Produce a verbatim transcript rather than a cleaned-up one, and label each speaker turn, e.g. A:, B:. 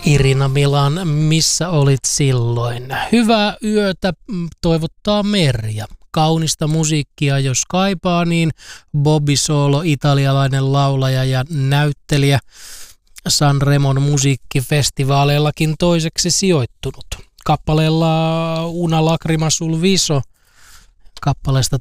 A: Irina Milan, missä olit silloin? Hyvää yötä toivottaa Merja. Kaunista musiikkia jos kaipaa, niin Bobby Solo, italialainen laulaja ja näyttelijä, Sanremon musiikkifestivaaleellakin toiseksi sijoittunut. Kappaleella Una lacrima sul viso kappaleesta